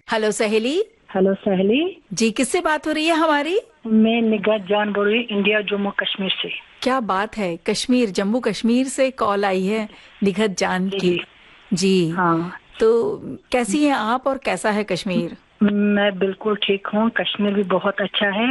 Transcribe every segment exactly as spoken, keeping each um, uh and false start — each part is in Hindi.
हेलो सहेली। हेलो सहेली जी, किससे बात हो रही है हमारी? मैं निगात जान बोल रही हूँ, इंडिया जम्मू कश्मीर से। क्या बात है, कश्मीर, जम्मू कश्मीर से कॉल आई है निगहत जान जी की। जी। जी, हाँ, तो कैसी हैं आप और कैसा है कश्मीर? मैं बिल्कुल ठीक हूँ। कश्मीर भी बहुत अच्छा है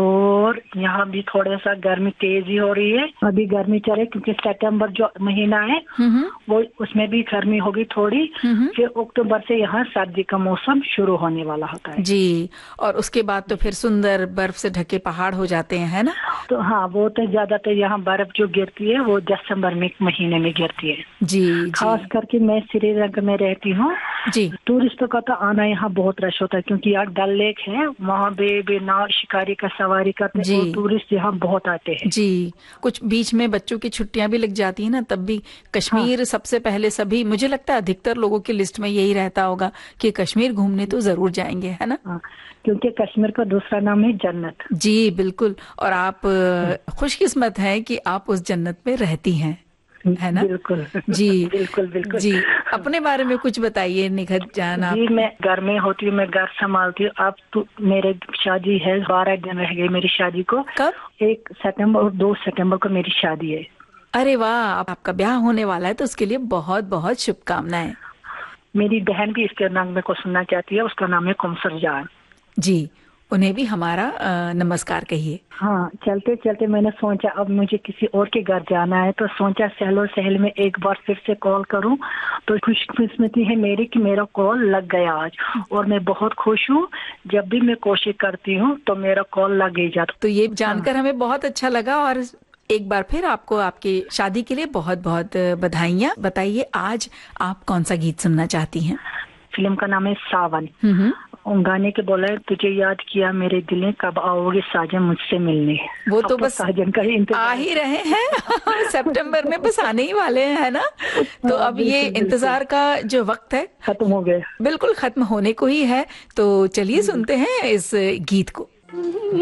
और यहाँ भी थोड़ा सा गर्मी तेज ही हो रही है। अभी गर्मी चले क्योंकि सितंबर जो महीना है हम्म वो उसमें भी गर्मी होगी थोड़ी। हम्म। फिर अक्टूबर से यहाँ सर्दी का मौसम शुरू होने वाला होता है। जी, और उसके बाद तो फिर सुंदर बर्फ से ढके पहाड़ हो जाते हैं, है ना? तो हाँ, वो तो ज्यादातर यहाँ बर्फ जो गिरती है वो दिसंबर में महीने में गिरती है। जी जी खास करके मैं श्रीनगर में रहती हूँ। जी टूरिस्टों का तो आना यहाँ बहुत रश होता है क्योंकि यहाँ डल लेक है, वहाँ पे भी नाव शिकारी का सवारी करते हैं जी और टूरिस्ट यहाँ बहुत आते हैं। जी। कुछ बीच में बच्चों की छुट्टियां भी लग जाती है ना, तब भी हाँ कश्मीर सबसे पहले, सभी, मुझे लगता है अधिकतर लोगों की लिस्ट में यही रहता होगा कि कश्मीर घूमने तो जरूर जाएंगे, है ना? हाँ, क्योंकि कश्मीर का दूसरा नाम है जन्नत। जी बिल्कुल। और आप अ, खुशकिस्मत हैं कि आप उस जन्नत में रहती हैं, है ना? बिल्कुल जी बिल्कुल बिल्कुल। जी। अपने बारे में कुछ बताइए निखत जान आप। जी, मैं घर में होती हूँ, मैं घर संभालती हूँ। अब तो मेरे शादी है, बारह दिन रह गए मेरी शादी को। कब? एक सितंबर और दो सितंबर को मेरी शादी है। अरे वाह, आप- आपका ब्याह होने वाला है तो उसके लिए बहुत बहुत शुभकामनाएं। मेरी बहन भी इसके नाम में को सुनना चाहती है, उसका नाम है कौसर जान। जी, उन्हें भी हमारा अ, नमस्कार कहिए। हाँ, चलते चलते मैंने सोचा अब मुझे किसी और के घर जाना है, तो सोचा सहलो सहल में एक बार फिर से कॉल करूं। तो खुशकिस्मती है मेरी कि मेरा कॉल लग गया आज और मैं बहुत खुश हूँ। जब भी मैं कोशिश करती हूँ तो मेरा कॉल लग ही जाता। तो ये हाँ, जानकर हमें बहुत अच्छा लगा, और एक बार फिर आपको आपकी शादी के लिए बहुत बहुत बधाइयाँ। बताइए आज आप कौन सा गीत सुनना चाहती हैं? फिल्म का नाम है सावन। हम्म। उन गाने के बोला है, तुझे याद किया मेरे दिल ने, कब आओगे साजन मुझसे मिलने। वो अब तो तो बस साजन का ही आ इंतजार ही है। रहे हैं सितंबर में बस आने ही वाले हैं, है ना? तो हाँ, अब ये बिल्कुल बिल्कुल। इंतजार का जो वक्त है खत्म हो गए। बिल्कुल खत्म होने को ही है। तो चलिए सुनते हैं इस गीत को।